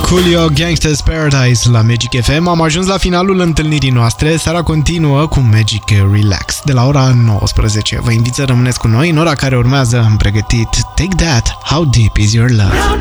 Coolio, Gangsta's Paradise la Magic FM. Am ajuns la finalul întâlnirii noastre. Seara continuă cu Magic Relax de la ora 19. Vă invit să rămâneți cu noi. În ora care urmează am pregătit Take That, How Deep Is Your Love.